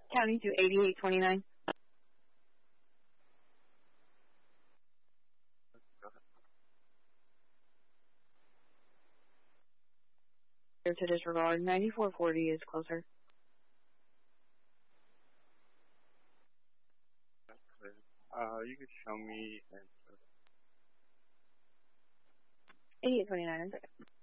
County to 8829. To disregard, 9440 is closer. That's clear. You could show me and 8829.